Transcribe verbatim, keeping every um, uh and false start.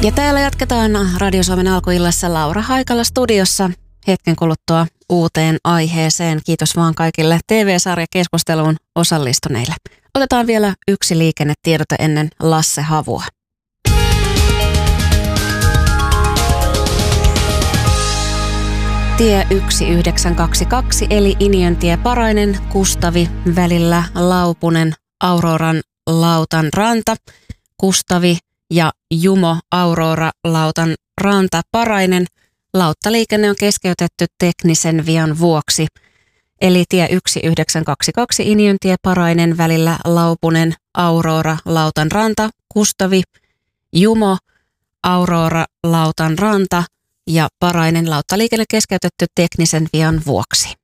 Ja täällä jatketaan Radio Suomen alkuillassa Laura Haikala studiossa hetken kuluttua uuteen aiheeseen. Kiitos vaan kaikille T V-sarjakeskusteluun osallistuneille. Otetaan vielä yksi liikennetiedote ennen Lasse Havua. Tie yksi yhdeksän kaksi kaksi eli Iniöntie Parainen Kustavi välillä Laupunen Auroran Lautan ranta, Kustavi ja Jumo Aurora Lautan ranta Parainen. Lauttaliikenne on keskeytetty teknisen vian vuoksi. Eli tie yksi yhdeksän kaksi kaksi Iniöntie Parainen välillä Laupunen Aurora Lautan ranta, Kustavi, Jumo Aurora Lautan ranta ja Parainen lauttaliikenne keskeytetty teknisen vian vuoksi.